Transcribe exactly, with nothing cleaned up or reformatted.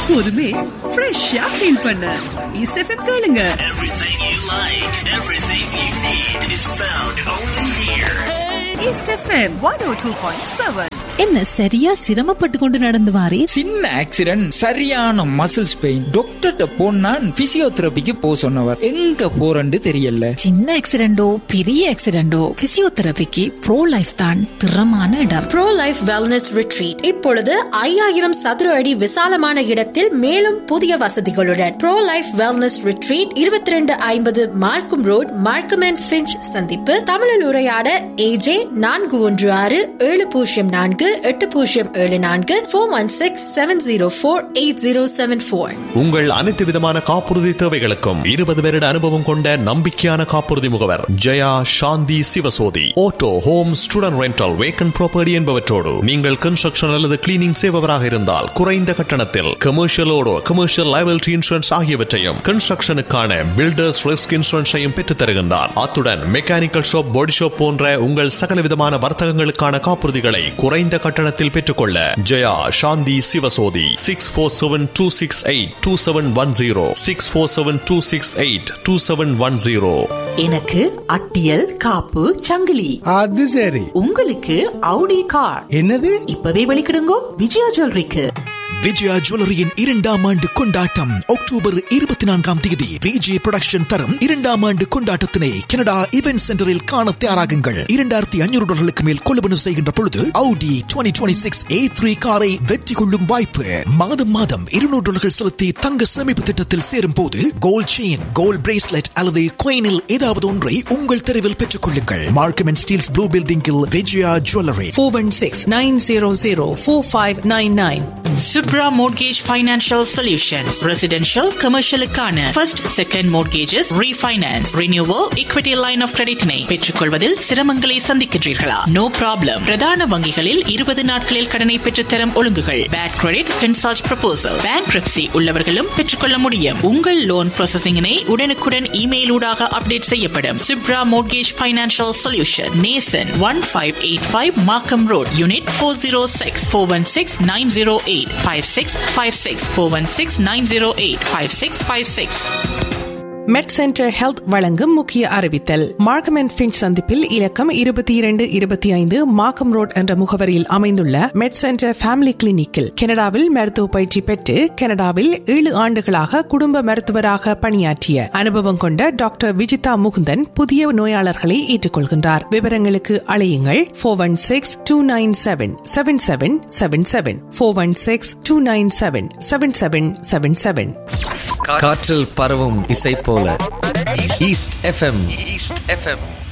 எப்போதுமே ஃப்ரெஷ்ஷா ஃபீல் பண்ண ஈஸ்ட் எஃப்எம் கேளுங்க. Everything you like, everything you need is found only here. East FM one oh two point seven. என்ன சரியா சிரமப்பட்டு கொண்டு நடந்து வாரே? சின்ன ஆக்சிடென்ட், சரியான மசில்ஸ் பெயின். டாக்டர்கிட்ட போனா பிசியோதெரபிக்கு போ சொன்னவர். எங்க போறன்னு தெரியல. சின்ன ஆக்சிடென்டோ பெரிய ஆக்சிடென்டோ பிசியோதெரபிக்கு ப்ரோ லைஃப் தான் திறமான இடம். ப்ரோ லைஃப் வெல்னஸ் ரிட்ரீட் இப்பொழுது ஐயாயிரம் சதுர அடி விசாலமான இடத்தில் மேலும் புதிய வசதிகளுடன் ப்ரோ லைஃப் வெல்னஸ் ரிட்ரீட் இருபத்தி ரெண்டு ஐம்பது மார்க்கம் ரோட், மார்க்கம் அண்ட் ஃபிஞ்ச் சந்திப்பு. தமிழில் உரையாட ஏஜே நான்கு ஒன்று ஆறு ஏழு பூஜ்ஜியம் நான்கு எட்டு பூஜ்ஜியம் ஏழு நான்கு four one six seven zero four eight zero seven four. உங்கள் அனைத்து விதமான காப்புறுதி தேவைகளுக்கும் இருபது வருட அனுபவம் கொண்ட நம்பிக்கையான காப்புறுதி முகவர் ஜெயா சாந்தி Sivasothy. Auto, home, student rental, vacant property என்பவற்றோடு நீங்கள் கன்ஸ்ட்ரக்ஷன் அல்லது கிளீனிங் செய்பவராக இருந்தால் குறைந்த கட்டணத்தில் கமர்ஷியலோடு கமர்ஷியல் லைபிலிட்டி இன்சூரன்ஸ் ஆகியவற்றையும் கன்ஸ்ட்ரக்ஷனுக்கான பில்டர்ஸ் ரிஸ்க் இன்சூரன்ஸையும் பெற்றுத் தருகின்றார். அத்துடன் மெக்கானிக்கல் ஷாப், பாடி ஷாப் போன்ற உங்கள் சகல விதமான வர்த்தகங்களுக்கான காப்புறுதிகளை குறைந்த கட்டணத்தில் பெற்றுக்கொள்ள ஜெயா சாந்தி Sivasothy. Six four seven two six eight two seven one zero six four seven two six eight two seven one zero. எனக்கு அட்டியல் காப்பு சங்கிலி. அது சரி. உங்களுக்கு அவுடி கார். என்னது? இப்பவே வெளிக்கிடுங்கோ விஜயா ஜுவல்லரிக்கு. விஜயா ஜுவல்லரியின் இரண்டாம் ஆண்டு கொண்டாட்டம் அக்டோபர் இருபத்தி நான்காம் தேதி விஜே புரொடக்ஷன் தரும் இரண்டாம் ஆண்டு கொண்டாட்டத்தினை கனடா இவென்ட் சென்டரில் காண தயாராகுங்கள். இரண்டாயிரத்தி ஐநூறு டாலர்களுக்கு மேல் கொள்வனவு செய்கின்ற பொழுது Audi twenty twenty-six A three காரை வெற்றி கொள்ளும் வாய்ப்பு. மாதம் மாதம் இருநூறு டாலர்கள் செலுத்தி தங்க சேமிப்பு திட்டத்தில் சேரும் போது கோல்ட் செயின், கோல்ட் பிரேஸ்லெட் அல்லது கோயினில் ஏதாவது ஒன்றை உங்கள் தெருவில் பெற்றுக் கொள்ளுங்கள். மார்க்கம் அண்ட் ஸ்டீல்ஸ் ப்ளூ பில்டிங்கில் Vijaya jewellery. four one six nine zero zero four five nine nine. Subra Mortgage Financial Solutions. Residential, commercial-க்கான first, second mortgages, refinance, renewal, equity line of credit-னை பெற்றுக்கொள்வதில் சிரமங்களை சந்திக்கின்றீர்களா? No problem. பிரதான வங்கிகளில் இருபது நாட்களில் கடனை பெற்றுத்தரும் ஒழுங்குகள். Bad credit, consult proposal. Bankruptcy உள்ளவர்களும் பெற்றுக்கொள்ள முடியும். உங்கள் லோன் ப்ராசஸிங்கினை உடனுக்குடன் இமெயில் ஊடாக அப்டேட் செய்யப்படும். Subra Mortgage Financial Solution. Nason one five eight five Markham Road, Unit four oh six four one six nine zero eight five six five six four one six nine zero eight five six five six. மெட் centre health வழங்கும் முக்கிய அறிவித்தல். Markham and Finch சந்திப்பில் இலக்கம் இருபத்தி இரண்டு இருபத்தி ஐந்து மார்க்கம் ரோட் என்ற முகவரியில் அமைந்துள்ள மெட் சென்டர் ஃபேமிலி கிளினிக்கில் கனடாவில் மருத்துவ பயிற்சி பெற்று கனடாவில் ஏழு ஆண்டுகளாக குடும்ப மருத்துவராக பணியாற்றிய அனுபவம் கொண்ட டாக்டர் விஜிதா முகுந்தன் புதிய நோயாளர்களை ஏற்றுக்கொள்கின்றார். விவரங்களுக்கு அழையுங்கள் four one six two nine seven seven seven seven seven four one six two nine seven seven seven seven seven. காற்றில் பரவும் இசை போல ஈஸ்ட் எஃப்எம். East FM.